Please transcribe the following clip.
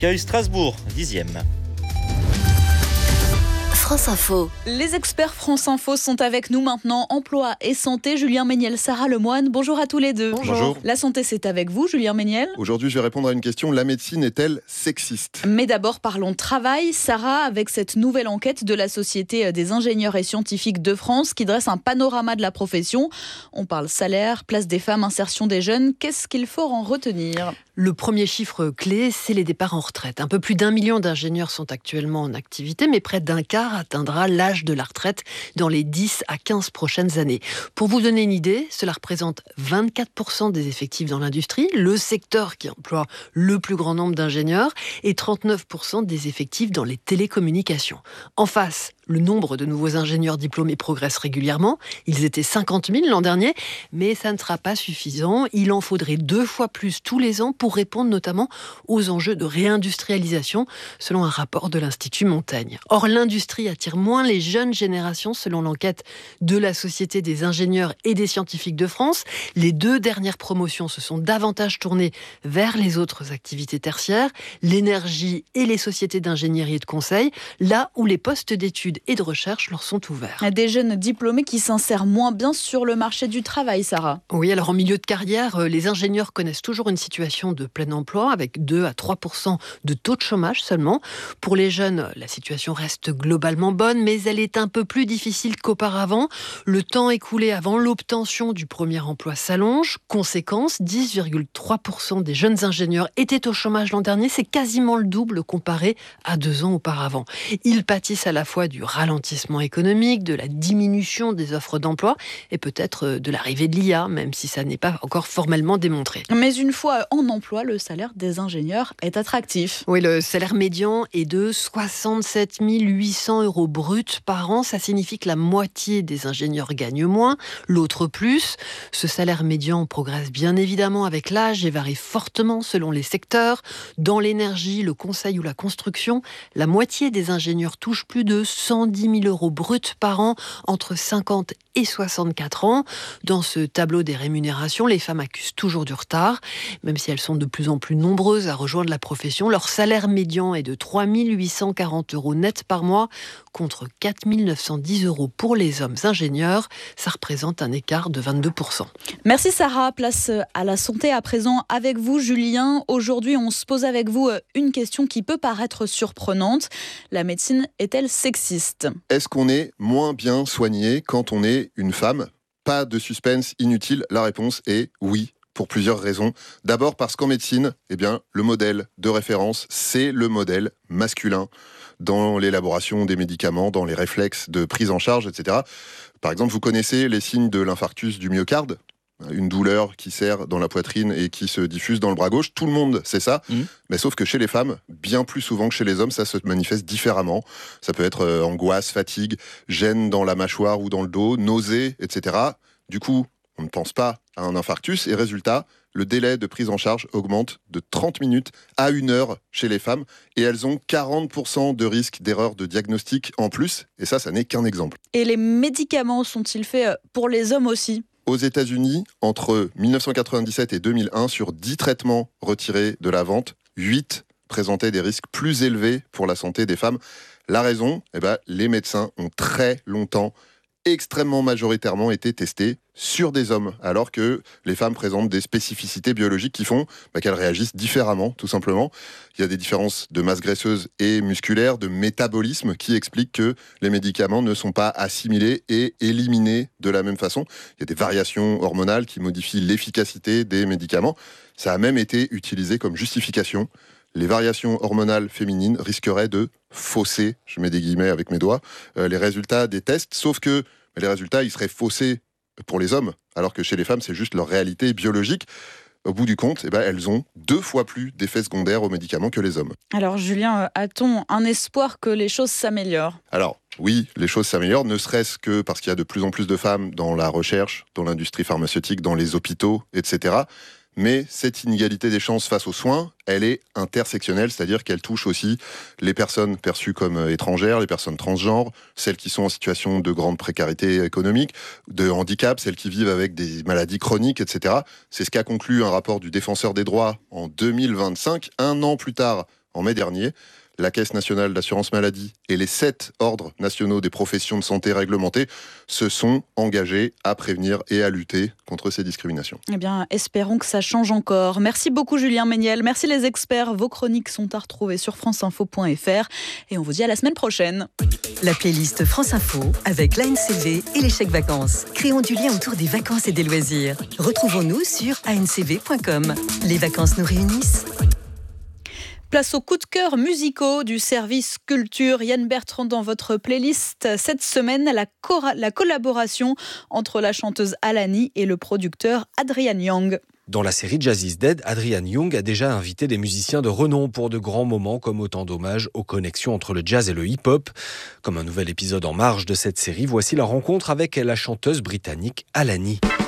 Accueil Strasbourg, 10e. France Info. Les experts France Info sont avec nous maintenant. Emploi et santé, Julien Méniel, Sarah Lemoine. Bonjour à tous les deux. Bonjour. La santé, c'est avec vous, Julien Méniel. Aujourd'hui, je vais répondre à une question. La médecine est-elle sexiste ? Mais d'abord, parlons travail. Sarah, avec cette nouvelle enquête de la Société des ingénieurs et scientifiques de France qui dresse un panorama de la profession. On parle salaire, place des femmes, insertion des jeunes. Qu'est-ce qu'il faut en retenir ? Le premier chiffre clé, c'est les départs en retraite. Un peu plus d'1 million d'ingénieurs sont actuellement en activité, mais près d'un quart atteindra l'âge de la retraite dans les 10 à 15 prochaines années. Pour vous donner une idée, cela représente 24% des effectifs dans l'industrie, le secteur qui emploie le plus grand nombre d'ingénieurs, et 39% des effectifs dans les télécommunications. En face, le nombre de nouveaux ingénieurs diplômés progresse régulièrement. Ils étaient 50 000 l'an dernier, mais ça ne sera pas suffisant. Il en faudrait 2 fois plus tous les ans pour répondre notamment aux enjeux de réindustrialisation, selon un rapport de l'Institut Montaigne. Or, l'industrie attire moins les jeunes générations, selon l'enquête de la Société des ingénieurs et des scientifiques de France. Les 2 dernières promotions se sont davantage tournées vers les autres activités tertiaires, l'énergie et les sociétés d'ingénierie et de conseil, là où les postes d'études et de recherche leur sont ouverts. Des jeunes diplômés qui s'insèrent moins bien sur le marché du travail, Sarah. Oui, alors en milieu de carrière, les ingénieurs connaissent toujours une situation de plein emploi avec 2 à 3% de taux de chômage seulement. Pour les jeunes, la situation reste globalement bonne, mais elle est un peu plus difficile qu'auparavant. Le temps écoulé avant l'obtention du premier emploi s'allonge. Conséquence, 10,3% des jeunes ingénieurs étaient au chômage l'an dernier. C'est quasiment le double comparé à 2 ans auparavant. Ils pâtissent à la fois du ralentissement économique, de la diminution des offres d'emploi et peut-être de l'arrivée de l'IA, même si ça n'est pas encore formellement démontré. Mais une fois en emploi, le salaire des ingénieurs est attractif. Oui, le salaire médian est de 67 800 € bruts par an. Ça signifie que la moitié des ingénieurs gagnent moins, l'autre plus. Ce salaire médian progresse bien évidemment avec l'âge et varie fortement selon les secteurs. Dans l'énergie, le conseil ou la construction, la moitié des ingénieurs touchent plus de 110 000 € bruts par an entre 50 et 64 ans. Dans ce tableau des rémunérations, les femmes accusent toujours du retard. Même si elles sont de plus en plus nombreuses à rejoindre la profession, leur salaire médian est de 3 840 € net par mois contre 4 910 € pour les hommes ingénieurs. Ça représente un écart de 22%. Merci Sarah. Place à la santé à présent avec vous Julien. Aujourd'hui, on se pose avec vous une question qui peut paraître surprenante. La médecine est-elle sexiste ? Est-ce qu'on est moins bien soigné quand on est une femme ? Pas de suspense inutile, la réponse est oui. Pour plusieurs raisons. D'abord parce qu'en médecine, le modèle de référence, c'est le modèle masculin dans l'élaboration des médicaments, dans les réflexes de prise en charge, etc. Par exemple, vous connaissez les signes de l'infarctus du myocarde ? Une douleur qui serre dans la poitrine et qui se diffuse dans le bras gauche. Tout le monde sait ça, mais sauf que chez les femmes, bien plus souvent que chez les hommes, ça se manifeste différemment. Ça peut être angoisse, fatigue, gêne dans la mâchoire ou dans le dos, nausées, etc. Du coup, on ne pense pas à un infarctus et résultat, le délai de prise en charge augmente de 30 minutes à 1 heure chez les femmes et elles ont 40% de risque d'erreur de diagnostic en plus. Et ça n'est qu'un exemple. Et les médicaments sont-ils faits pour les hommes aussi ? Aux États-Unis, entre 1997 et 2001, sur 10 traitements retirés de la vente, 8 présentaient des risques plus élevés pour la santé des femmes. La raison, les médecins ont très longtemps extrêmement majoritairement été testés sur des hommes, alors que les femmes présentent des spécificités biologiques qui font qu'elles réagissent différemment, tout simplement. Il y a des différences de masse graisseuse et musculaire, de métabolisme, qui expliquent que les médicaments ne sont pas assimilés et éliminés de la même façon. Il y a des variations hormonales qui modifient l'efficacité des médicaments. Ça a même été utilisé comme justification. Les variations hormonales féminines risqueraient de fausser, je mets des guillemets avec mes doigts, les résultats des tests, sauf que les résultats, ils seraient faussés pour les hommes, alors que chez les femmes, c'est juste leur réalité biologique. Au bout du compte, elles ont 2 fois plus d'effets secondaires aux médicaments que les hommes. Alors Julien, a-t-on un espoir que les choses s'améliorent ? Alors, oui, les choses s'améliorent, ne serait-ce que parce qu'il y a de plus en plus de femmes dans la recherche, dans l'industrie pharmaceutique, dans les hôpitaux, etc. Mais cette inégalité des chances face aux soins, elle est intersectionnelle, c'est-à-dire qu'elle touche aussi les personnes perçues comme étrangères, les personnes transgenres, celles qui sont en situation de grande précarité économique, de handicap, celles qui vivent avec des maladies chroniques, etc. C'est ce qu'a conclu un rapport du Défenseur des droits en 2025, un an plus tard en mai dernier, la Caisse nationale d'assurance maladie et les 7 ordres nationaux des professions de santé réglementées se sont engagés à prévenir et à lutter contre ces discriminations. Eh bien, espérons que ça change encore. Merci beaucoup Julien Méniel, merci les experts. Vos chroniques sont à retrouver sur franceinfo.fr et on vous dit à la semaine prochaine. La playlist France Info avec l'ANCV et les chèques vacances. Créons du lien autour des vacances et des loisirs. Retrouvons-nous sur ancv.com. Les vacances nous réunissent. Place aux coups de cœur musicaux du service culture. Yann Bertrand, dans votre playlist, cette semaine, la collaboration entre la chanteuse Alani et le producteur Adrian Young. Dans la série Jazz is Dead, Adrian Young a déjà invité des musiciens de renom pour de grands moments comme autant d'hommages aux connexions entre le jazz et le hip-hop. Comme un nouvel épisode en marge de cette série, voici la rencontre avec la chanteuse britannique Alani.